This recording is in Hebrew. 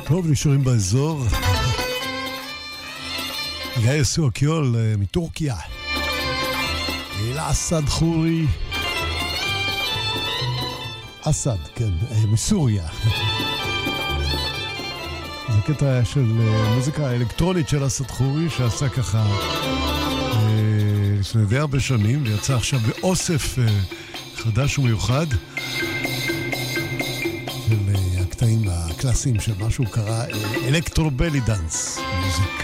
טוב, נשארים באזור. גיא סוקיול מטורקיה. אל-אסד חורי. אסד, כן, מסוריה. זה קטע של מוזיקה אלקטרונית של אסד חורי, שעשה ככה לפני די הרבה שנים, ויצא עכשיו באוסף חדש ומיוחד של הקטעים הקלאסיים של משהו קרא אלקטרו בלי דאנס מיוזיק.